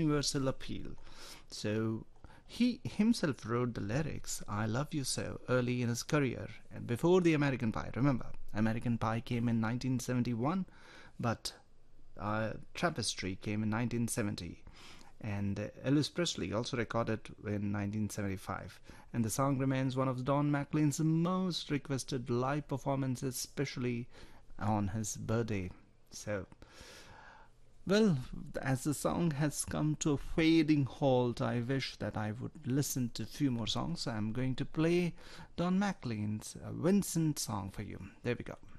universal appeal. So he himself wrote the lyrics, I Love You So, early in his career, and before the American Pie. Remember, American Pie came in 1971, but Tapestry came in 1970. And Elvis Presley also recorded in 1975. And the song remains one of Don McLean's most requested live performances, especially on his birthday. So, well, as the song has come to a fading halt, I wish that I would listen to a few more songs. I'm going to play Don McLean's Vincent song for you. There we go.